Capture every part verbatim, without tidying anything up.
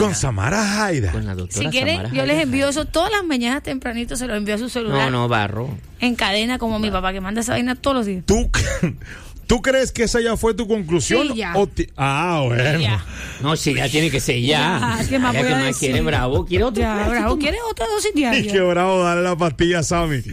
Con Samara Jaida. Con la doctora Si quieren, Samara yo Jaida. les envío eso todas las mañanas tempranito, se lo envío a su celular. No, no, Barro. En cadena, como mi papá, que manda esa vaina todos los días. ¿Tú, ¿Tú crees que esa ya fue tu conclusión? Sí, ya. O ti- ah, bueno. Ya. No, sí, ya tiene que ser ya. Ya, ¿qué más Ya, voy ¿qué a más decir? quiere, Bravo? ¿Quiere otro? Ya, Bravo, ¿quieres otra dosis Y qué diaria? bravo darle la pastilla a Sammy.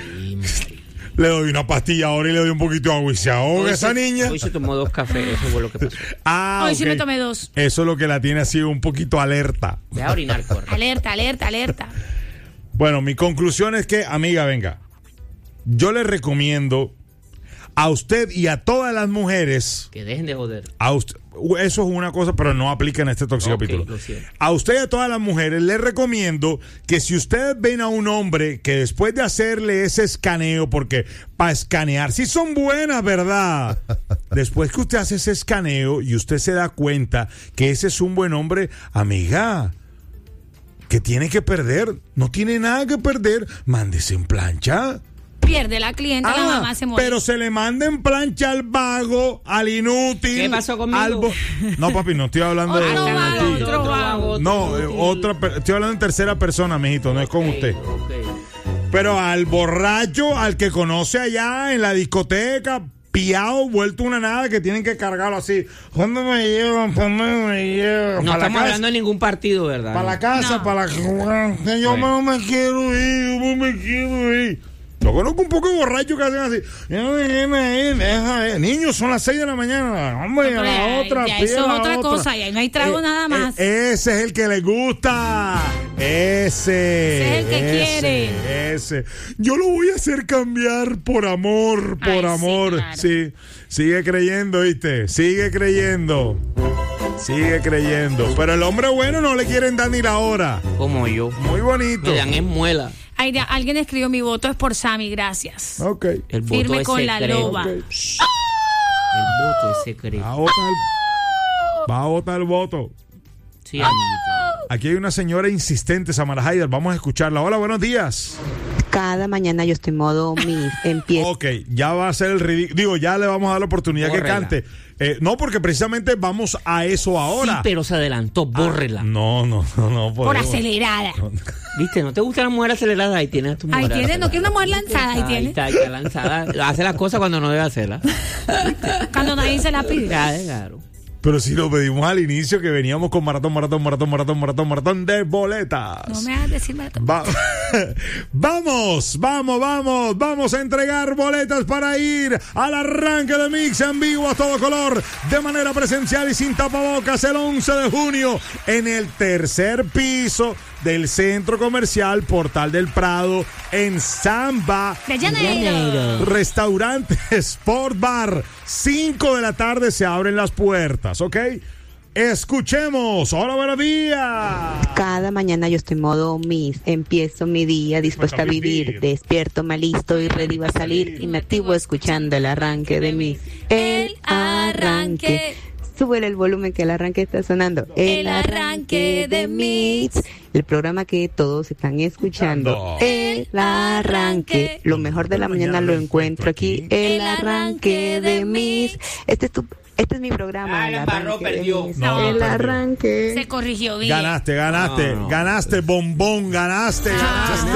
Le doy una pastilla ahora y le doy un poquito de agua y se ahoga Hoy esa se- niña. Hoy se tomó dos cafés, eso fue lo que pasó. Ah, Hoy ok. sí me tomé dos. Eso es lo que la tiene así un poquito alerta. Ve a orinar, corre. Alerta, alerta, alerta. Bueno, mi conclusión es que, amiga, venga, yo le recomiendo a usted y a todas las mujeres, Que dejen de joder. a usted, eso es una cosa, pero no aplica en este tóxico Ok, capítulo. lo siento. A usted y a todas las mujeres les recomiendo que si ustedes ven a un hombre que después de hacerle ese escaneo, porque para escanear, sí son buenas, ¿verdad? Después que usted hace ese escaneo y usted se da cuenta que ese es un buen hombre, amiga, que tiene que perder, no tiene nada que perder, mándese en plancha. Pierde la clienta, la mamá se muere. Pero se le manda en plancha al vago, al inútil. ¿Qué pasó conmigo? al bo- No, papi, no estoy hablando de, Otro de vago, ti. otro vago. No, eh, otra, per- estoy hablando en tercera persona, mijito, no es con usted. Ok. Pero al borracho, al que conoce allá en la discoteca, piado, vuelto una nada, que tienen que cargarlo así. ¿Cuándo me llevan? ¿Cuándo me llevan? No Pa' la estamos casa. hablando de ningún partido, ¿verdad? Para la casa, No. para la... Que yo Bueno. no me quiero ir, yo no me quiero ir. Yo conozco un poco de borrachos que hacen así. Ya déjeme ir, deja ir. Niños, son las seis de la mañana. Hombre, No, a pero la ya- otra, ya pide eso es la otra otra. cosa, ya no hay trago nada más. eh, ese es el que le gusta. Ese. Ese es el que ese, quiere. Ese. Yo lo voy a hacer cambiar por amor, por Ay, sí, amor. claro. Sí. Sigue creyendo, ¿viste? Sigue creyendo. Sigue creyendo. Pero el hombre bueno no le quieren dar ni la hora. Como yo. Muy bonito. Me dan en muela. Ay, ya, alguien escribió: mi voto es por Sammy, gracias. Ok. El voto Firme es con la secreto. loba. Ok. El voto es secreto. Va a votar el, va a votar el voto. Sí, amiguito. Aquí hay una señora insistente, Samara Haider. Vamos a escucharla. Hola, buenos días. Cada mañana yo estoy en modo Miss, empiezo. Ok, ya va a ser el ridículo. Digo, ya le vamos a dar la oportunidad que Bórrela. cante. Eh, no, porque precisamente vamos a eso ahora. Sí, pero se adelantó, bórrela. No, no, no, no. Por podemos. acelerada. ¿Viste? ¿No te gusta la mujer acelerada? Ahí tienes a tu mujer Ahí tiene, no acelerada. quiere una mujer lanzada, ahí tiene. está, ahí está lanzada. Hace las cosas cuando no debe hacerlas. Cuando nadie se la pide. Claro, claro. Pero si lo pedimos al inicio, que veníamos con maratón, maratón, maratón, maratón, maratón, maratón de boletas. No me hagas decir maratón. Va- vamos, vamos, vamos, vamos a entregar boletas para ir al arranque de Mix en vivo a todo color, de manera presencial y sin tapabocas, el once de junio, en el tercer piso del Centro Comercial Portal del Prado, en Samba. De Janeiro. Restaurante Sport Bar, cinco de la tarde se abren las puertas, ¿ok? Escuchemos. Hola, buenos días. Cada mañana yo estoy en modo Miss, empiezo mi día dispuesta a vivir, despierto, me listo y ready va a salir y me activo escuchando el arranque de Miss. El arranque. Súbele el volumen que el arranque está sonando. El arranque de Miss. El programa que todos están escuchando. El arranque. Lo mejor de la mañana lo encuentro aquí. El arranque de Miss. Este es tu, este es mi programa. Ah, el la embarró, arranque de perdió. Miss. No, el perdió. arranque. Se corrigió bien. Ganaste, ganaste, No, no. ganaste, bombón, ganaste, ganaste.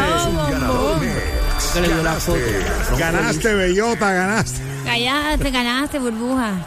Que le dio la foto. Ganaste, bellota, ganaste. Ganaste, ganaste, burbuja.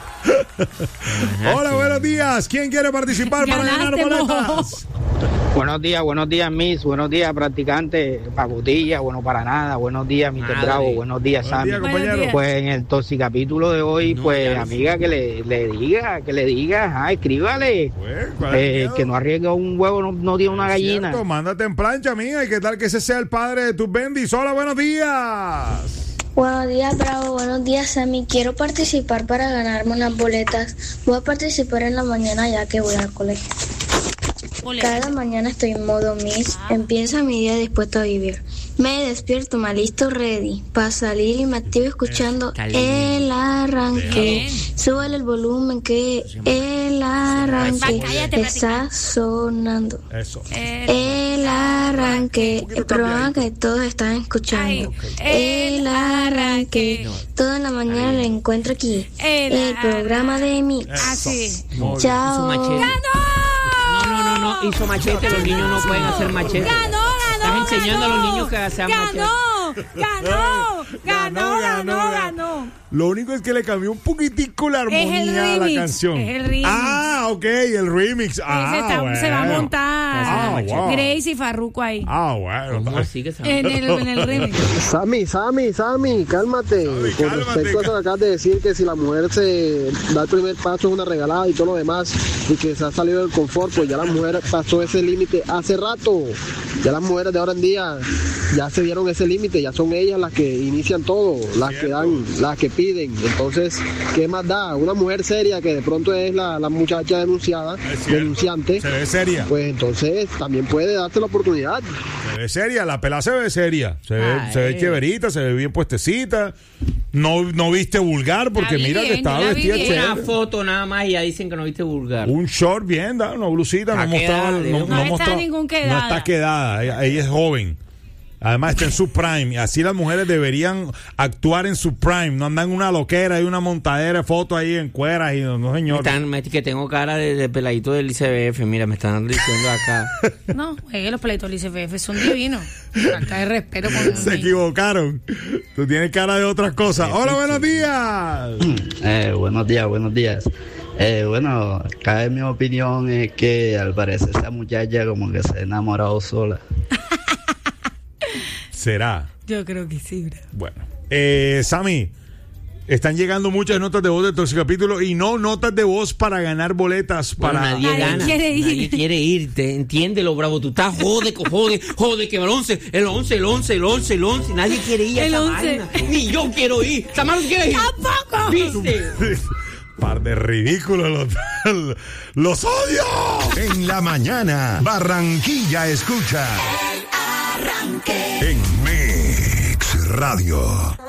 Hola, buenos días. ¿Quién quiere participar para ganar Ganaste, boletas? Buenos días, buenos días, Miss. Buenos días, practicante. Pacotilla, bueno para nada. Buenos días, mister Madre. Bravo. Buenos días, Buenos Sammy. días, Buenos compañero. días. Pues en el toxicapítulo de hoy, No, pues ya. amiga, que le, le diga, que le diga, ah, escríbale. Pues, ¿cuál es el Eh, miedo? que no arriesga un huevo, no, no tiene una gallina. Cierto, mándate en plancha, mía. ¿Y qué tal que ese sea el padre de tus bendis? Hola, buenos días. Buenos días, Bravo. Buenos días, Sammy. Quiero participar para ganarme unas boletas. Voy a participar en la mañana ya que voy al colegio. Ole. Cada mañana estoy en modo Miss. Empieza mi día dispuesto a vivir. Me despierto, me listo, ready. Para salir y me activo escuchando Está lindo. el arranque. Bien. Súbele el volumen que el arranque Cállate, está sonando. Eso. Eh, El arranque, el programa que todos están escuchando. Ay, El arranque, No. todo en la mañana lo encuentro aquí. El El programa de Mix. así. Muy bien. Chao. Su machete. No, no, no, no. hizo machete, los niños no pueden hacer machete. Ganó, ganó. Estás enseñando ganó, a los niños que sean machete. Ganó, ganó, ganó, ganó, ganó. Lo único es que le cambió un poquitico la armonía a la canción. Es el remix. Ah, ok, el remix. Ah, se, está- bueno. se va a Ah, montar wow. Grace y Farruko ahí. Ah, bueno. ¿Cómo así que se En el, en el remix. Sammy, Sammy, Sammy, cálmate. Sammy, Con cálmate, respecto a eso que acabas de decir, que si la mujer se da el primer paso es una regalada y todo lo demás, y que se ha salido del confort, pues ya la mujer pasó ese límite hace rato. Ya las mujeres de ahora en día ya se dieron ese límite, ya son ellas las que inician todo, las que dan, las que piden. Entonces, ¿qué más da? Una mujer seria que de pronto es la, la muchacha denunciada, Es cierto. denunciante, Se ve seria. pues entonces también puede darse la oportunidad. Se ve seria, la pelada se ve seria. Se ve, Ay. se ve chéverita, se ve bien puestecita. No, no viste vulgar porque La vi mira que bien, estaba yo la vi vestida bien. chévere. Una foto nada más y ya dicen que no viste vulgar. Un short bien, da, una blusita, no Está mostraba, quedada, no, Dios. no No está mostraba- ningún no quedada. está quedada, ella, ella es joven. Además está en su prime. Y así las mujeres deberían actuar en su prime. No andan una loquera y una montadera de fotos ahí en cueras y no, no Me señor. están- me- que tengo cara de, de peladito del I C B F. Mira, me están diciendo acá. No, juegue, los pleitos del I C F F son divinos. Acá de respeto con Se equivocaron. Tú tienes cara de otras cosas. Hola, buenos días. Eh, buenos días, buenos días. Eh, bueno, acá en mi opinión es que al parecer esa muchacha como que se ha enamorado sola. Será. Yo creo que sí, bro. Bueno. Eh, Sammy, están llegando muchas notas de voz de Toxi Capítulo y no notas de voz para ganar boletas Bueno, para... nadie Nadie gana. quiere ir. Nadie quiere ir. Te, entiéndelo, bravo. Tú estás jode, co- jode, jode, que el once, el once, el once, el once, el once. Nadie quiere ir a El esa once. vaina. Ni yo quiero ir. Samar no quiere ir. ¡Tampoco! ¿Viste? Par de ridículos los, los odio. En la mañana, Barranquilla escucha. En Mix Radio.